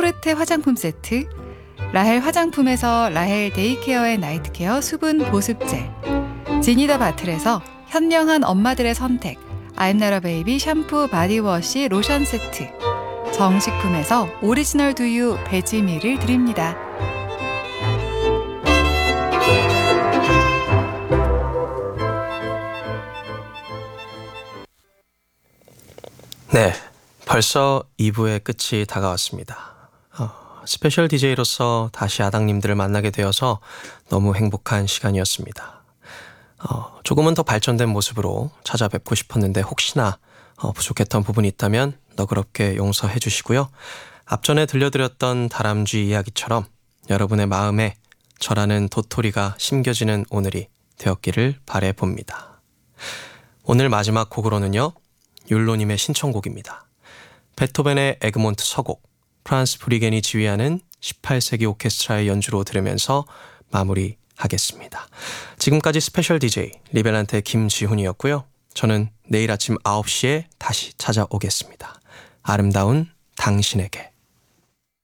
포르테 화장품 세트, 라헬 화장품에서 라헬 데이케어 앤 나이트케어 수분 보습젤, 지니다 바틀에서 현명한 엄마들의 선택 아임나라 베이비 샴푸 바디워시 로션 세트, 정식품에서 오리지널 두유 베지밀을 드립니다. 네, 벌써 2부의 끝이 다가왔습니다. 스페셜 DJ로서 다시 아당님들을 만나게 되어서 너무 행복한 시간이었습니다. 조금은 더 발전된 모습으로 찾아뵙고 싶었는데 혹시나 부족했던 부분이 있다면 너그럽게 용서해 주시고요. 앞전에 들려드렸던 다람쥐 이야기처럼 여러분의 마음에 저라는 도토리가 심겨지는 오늘이 되었기를 바라봅니다. 오늘 마지막 곡으로는요, 율로님의 신청곡입니다. 베토벤의 에그몬트 서곡, 프란스 브리겐이 지휘하는 18세기 오케스트라의 연주로 들으면서 마무리하겠습니다. 지금까지 스페셜 DJ 리벨란테 김지훈이었고요. 저는 내일 아침 9시에 다시 찾아오겠습니다. 아름다운 당신에게.